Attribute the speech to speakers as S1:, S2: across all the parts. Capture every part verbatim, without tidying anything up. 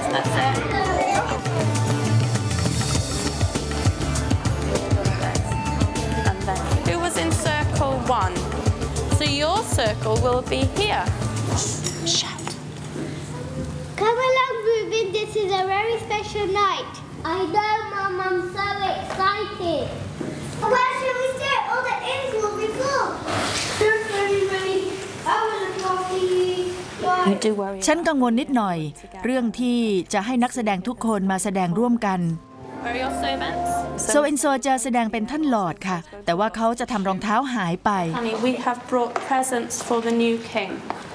S1: That's it. And then who was in circle one? So your circle will be here. Shout.
S2: Come along, Ruben. This is a very special night. I know, Mum. I'm so excited. Where should we sit? All the inns will be full. Don't worry, Ray. I will look after you.
S1: You do worry.
S3: ฉันกังวลนิดหน่อยเรื่องที่จะให้นักแสดงทุกคนมาแสดงร่วมกัน
S1: Where are your servants?
S3: โซเอนโซจะแสดงเป็นท่านหลอร์ดค่ะแต่ว่าเขาจะทำรองเท้าหายไป
S1: Honey, we have brought presents for the new king.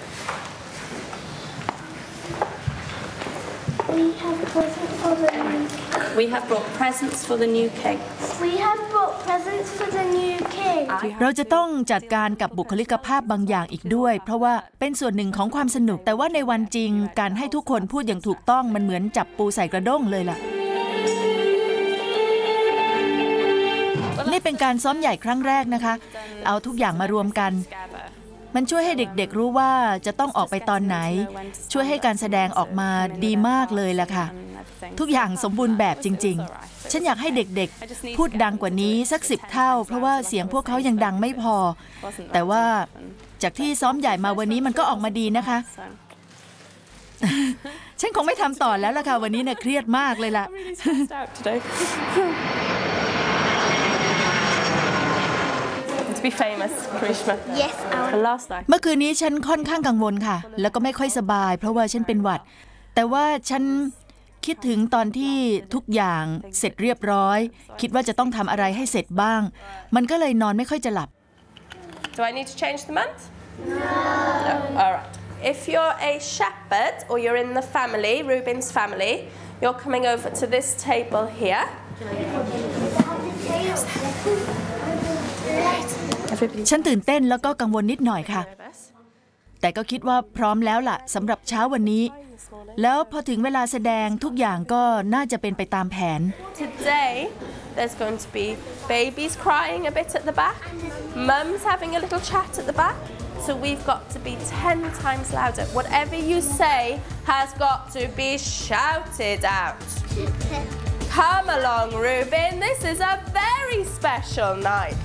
S2: We have presents for the new
S1: We have brought presents for the new king.
S2: We have brought presents for the new king.
S3: เราจะต้องจัดการกับบุคลิกภาพบางอย่างอีกด้วยเพราะว่าเป็นส่วนหนึ่งของความสนุกแต่ว่าในวันจริงการให้ทุกคนพูดอย่างถูกต้องมันเหมือนจับปูใส่กระด้งเลยล่ะนี่เป็นการซ้อมใหญ่ครั้งแรกนะคะเอาทุกอย่างมารวมกันมันช่วยให้เด็กๆรู้ว่าจะต้องออกไปตอนไหนช่วยให้การแสดงออกมาดีมากเลยล่ะค่ะทุกอย่างสมบูรณ์แบบจริงๆฉันอยากให้เด็กๆพูดดังกว่านี้สักสิบเท่าเพราะว่าเสียงพวกเขายังดังไม่พอแต่ว่าจากที่ซ้อมใหญ่มาวันนี้มันก็ออกมาดีนะคะฉันคงไม่ทำต่อแล้วล่ะค่ะวันนี้เนี่ยเครียดมากเลยล่ะเมื่อคืนนี้ฉันค่อนข้างกังวลค่ะแล้วก็ไม่ค่อยสบายเพราะว่าฉันเป็นหวัดแต่ว่าฉันคิดถึงตอนที่ทุกอย่างเสร็จเรียบร้อยคิดว่าจะต้องทำอะไรให้เสร็จบ้างมันก็เลยนอนไม่ค่อยจะหลับ
S1: Do I need to change the month? No. All right. If you're a shepherd or you're in the family, Reuben's family, you're coming over to this table here.
S3: ฉันตื่นเต้นแล้วก็กังวลนิดหน่อยค่ะแต่ก็คิดว่าพร้อมแล้วล่ะสำหรับเช้าวันนี้แล้วพอถึงเวลาแสดงทุกอย่างก็น่าจะเป็นไปตามแผน
S1: Today there's going to be babies crying a bit at the back, mums having a little chat at the back, so we've got to be ten times louder. Whatever you say has got to be shouted out. Come along, Reuben. This is a very special night.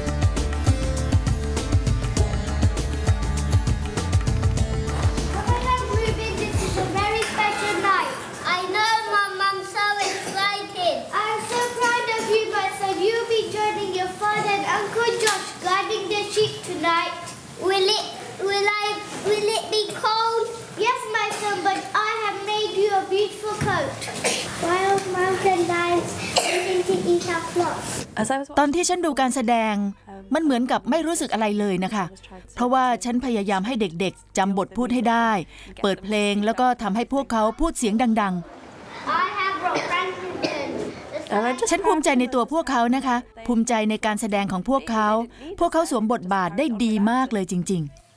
S2: I know, Mum. I'm so excited. I'm so proud of you, but so you'll be joining your father and Uncle Josh guarding the sheep tonight. Will it? Will I? Will it be cold? Yes, my son. But I have made you a beautiful coat. Wild mountain lions waiting to eat our flocks.
S3: ตอนที่ฉันดูการแสดงมันเหมือนกับไม่รู้สึกอะไรเลยนะคะเพราะว่าฉันพยายามให้เด็กๆจำบทพูดให้ได้เปิดเพลงแล้วก็ทำให้พวกเขาพูดเสียงดังๆฉันภูมิใจในตัวพวกเขานะคะภูมิใจในการแสดงของพวกเขาพวกเขาสวมบทบาทได้ดีมากเลยจริงๆ